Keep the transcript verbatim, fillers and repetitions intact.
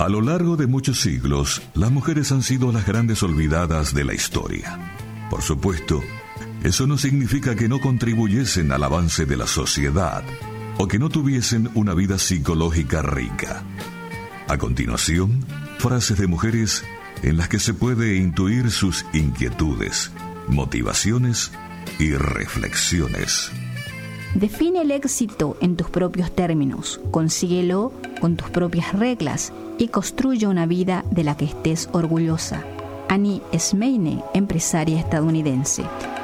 A lo largo de muchos siglos, las mujeres han sido las grandes olvidadas de la historia. Por supuesto, eso no significa que no contribuyesen al avance de la sociedad o que no tuviesen una vida psicológica rica. A continuación, frases de mujeres en las que se puede intuir sus inquietudes, motivaciones y reflexiones. Define el éxito en tus propios términos, consíguelo con tus propias reglas y construye una vida de la que estés orgullosa. Annie Esmeine, empresaria estadounidense.